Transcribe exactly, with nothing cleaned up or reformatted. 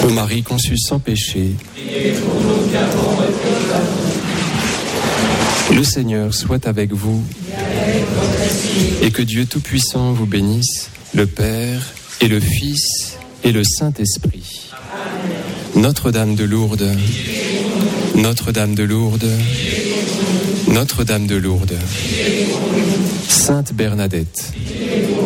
Ô Marie conçue sans péché, le Seigneur soit avec vous et que Dieu Tout-Puissant vous bénisse, le Père et le Fils et le Saint-Esprit. Notre-Dame de Lourdes, Notre-Dame de Lourdes, Notre-Dame de Lourdes, Sainte Bernadette,